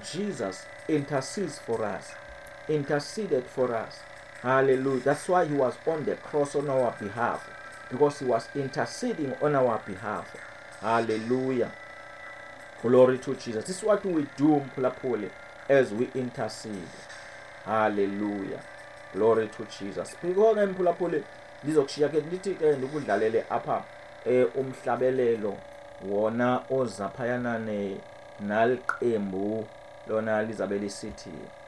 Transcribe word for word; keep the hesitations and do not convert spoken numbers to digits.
Jesus intercedes for us, interceded for us. Hallelujah. That's why he was on the cross on our behalf, because he was interceding on our behalf. Hallelujah. Glory to Jesus. This is what we do as we intercede. Hallelujah. Glory to Jesus. Because emphulaphuli lizokushiya ke lithi ke ndikudlalele apha eh umhlabelelo wona ozaphayana ne naliqembu lona lizabe lisithi